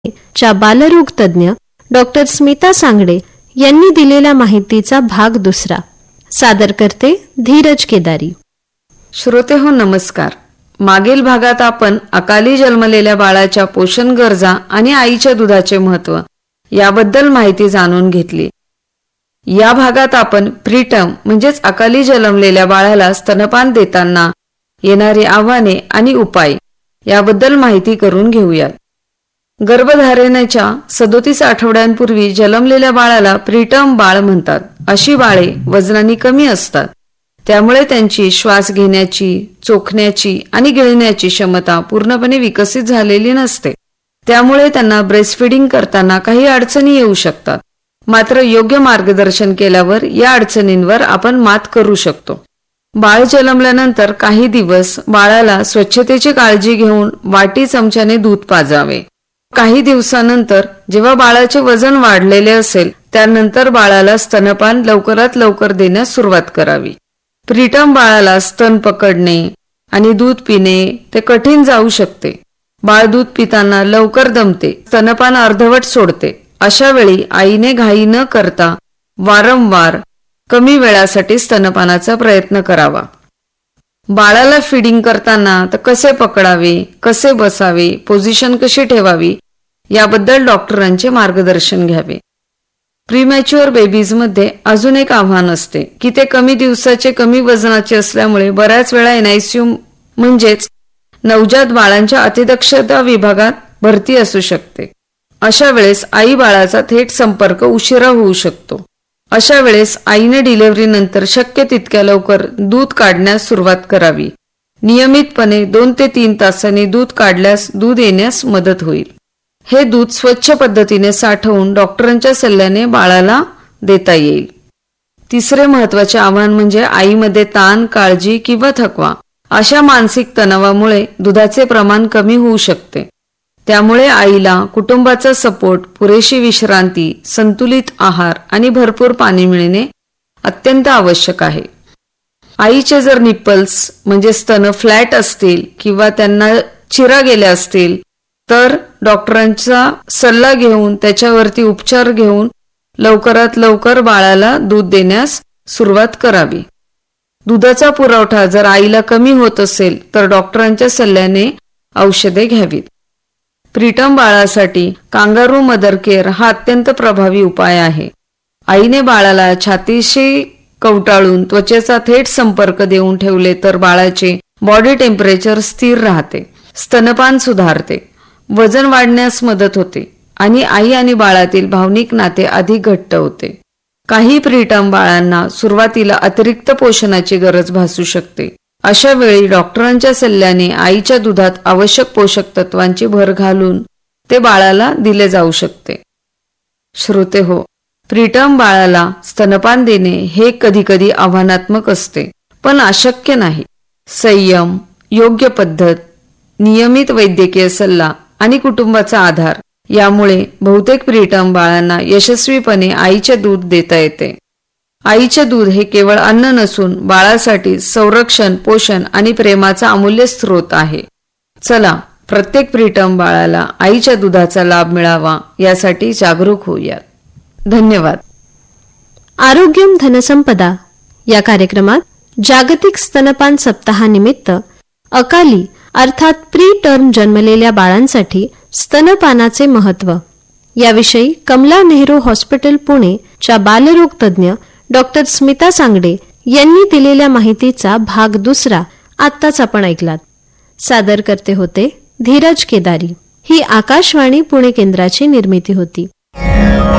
च्या बालरोग तज्ञ डॉक्टर स्मिता सांगडे यांनी दिलेल्या माहितीचा भाग दुसरा. सादर करते धीरज केदारी. श्रोते हो, नमस्कार. मागील भागात आपण अकाली जन्मलेल्या बाळाच्या पोषण गरजा आणि आईच्या दुधाचे महत्त्व याबद्दल माहिती जाणून घेतली. या भागात आपण प्रीटर्म म्हणजेच अकाली जन्मलेल्या बाळाला स्तनपान देताना येणारी आव्हाने आणि उपाय याबद्दल माहिती करून घेऊयात. गर्भधारणेच्या 37 आठवड्यांपूर्वी जन्मलेल्या बाळाला प्रीटर्म बाळ म्हणतात. अशी बाळे वजनाने कमी असतात, त्यामुळे त्यांची श्वास घेण्याची, चोखण्याची आणि गिळण्याची क्षमता पूर्णपणे विकसित झालेली नसते. त्यामुळे त्यांना ब्रेस्टफीडिंग करताना काही अडचणी येऊ शकतात. मात्र योग्य मार्गदर्शन केल्यावर या अडचणींवर आपण मात करू शकतो. बाळ जन्मल्यानंतर काही दिवस बाळाला स्वच्छतेची काळजी घेऊन वाटी चमच्याने दूध पाजावे. काही दिवसानंतर जेव्हा बाळाचे वजन वाढलेले असेल त्यानंतर बाळाला स्तनपान लवकरात लवकर देण्यास सुरुवात करावी. प्रीटर्म बाळाला स्तन पकडणे आणि दूध पिणे ते कठीण जाऊ शकते. बाळ दूध पिताना लवकर दमते, स्तनपान अर्धवट सोडते. अशा वेळी आईने घाई न करता वारंवार कमी वेळासाठी स्तनपानाचा प्रयत्न करावा. बाळाला फीडिंग करताना तर कसे पकडावे, कसे बसावे, पोझिशन कशी ठेवावी याबद्दल डॉक्टरांचे मार्गदर्शन घ्यावे. प्रीमॅच्युअर बेबीजमध्ये अजून एक आव्हान असते की ते कमी दिवसाचे, कमी वजनाचे असल्यामुळे बऱ्याच वेळा NICU म्हणजेच नवजात बाळांच्या अतिदक्षता विभागात भरती असू शकते. अशा वेळेस आई बाळाचा थेट संपर्क उशिरा होऊ शकतो. अशा वेळेस आईने डिलिव्हरीनंतर शक्य तितक्या लवकर दूध काढण्यास सुरुवात करावी. नियमितपणे 2 ते 3 तासांनी दूध काढल्यास दूध येण्यास मदत होईल. हे दूध स्वच्छ पद्धतीने साठवून डॉक्टरांच्या सल्ल्याने बाळाला देता येईल. तिसरे महत्त्वाचे आव्हान म्हणजे आईमध्ये ताण, काळजी किंवा थकवा. अशा मानसिक तणावामुळे दुधाचे प्रमाण कमी होऊ शकते. त्यामुळे आईला कुटुंबाचा सपोर्ट, पुरेशी विश्रांती, संतुलित आहार आणि भरपूर पाणी मिळणे अत्यंत आवश्यक आहे. आईचे जर निप्पल्स म्हणजे स्तन फ्लॅट असतील किंवा त्यांना चिरा गेल्या असतील तर डॉक्टरांचा सल्ला घेऊन त्याच्यावरती उपचार घेऊन लवकरात लवकर बाळाला दूध देण्यास सुरुवात करावी. दुधाचा पुरवठा जर आईला कमी होत असेल तर डॉक्टरांच्या सल्ल्याने औषधे घ्यावीत. प्रीटर्म बाळासाठी कांगारू मदर केअर हा अत्यंत प्रभावी उपाय आहे. आईने बाळाला छातीशी कवटाळून त्वचेचा थेट संपर्क देऊन ठेवले तर बाळाचे बॉडी टेम्परेचर स्थिर राहते, स्तनपान सुधारते, वजन वाढण्यास मदत होते आणि आई आणि बाळातील भावनिक नाते अधिक घट्ट होते. काही प्रीटर्म बाळांना सुरुवातीला अतिरिक्त पोषणाची गरज भासू शकते. अशा वेळी डॉक्टरांच्या सल्ल्याने आईच्या दुधात आवश्यक पोषक तत्वांची भर घालून ते बाळाला दिले जाऊ शकते. श्रोते हो, प्रीटर्म बाळाला स्तनपान देणे हे कधीकधी आव्हानात्मक असते, पण अशक्य नाही. संयम, योग्य पद्धत, नियमित वैद्यकीय सल्ला आणि कुटुंबाचा आधार यामुळे बहुतेक प्रीटर्म बाळांना यशस्वीपणे आईचे दूध देता येते. आईचे दूध हे केवळ अन्न नसून बाळासाठी संरक्षण, पोषण आणि प्रेमाचा अमूल्य स्रोत आहे. चला, प्रत्येक प्रीटर्म बाळाला आईच्या दुधाचा लाभ मिळावा यासाठी जागरूक होऊयात. धन्यवाद. आरोग्यम धनसंपदा या कार्यक्रमात जागतिक स्तनपान सप्ताहानिमित्त अकाली अर्थात प्री टर्म जन्मलेल्या बाळांसाठी स्तनपानाचे महत्त्व याविषयी कमला नेहरू हॉस्पिटल पुणे च्या बालरोग तज्ञ डॉक्टर स्मिता सांगडे यांनी दिलेल्या माहितीचा भाग दुसरा आत्ताच आपण ऐकलात. सादर करते होते धीरज केदारी. ही आकाशवाणी पुणे केंद्राची निर्मिती होती.